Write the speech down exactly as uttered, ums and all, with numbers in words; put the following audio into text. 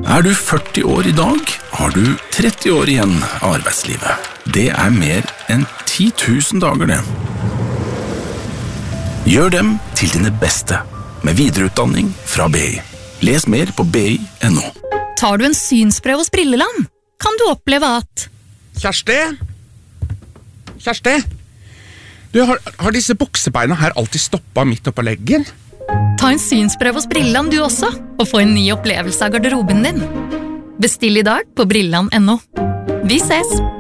Er du førti år i dag, har du tretti år igjen av arbeidslivet. Det er mer enn ti tusen dager det. Gjør dem til dine beste, med videreutdanning fra B I. Les mer på b i punktum n o. Tar du en synsprøve hos Brilleland, kan du oppleve at... Kjersti? Kjersti? Du, har, har disse buksebeina her alltid stoppet midt oppå leggen? Ta en synsprøve hos Brilleland du også, og få en ny opplevelse av garderoben din. Bestill i dag på brilleland punktum n o. Vi ses!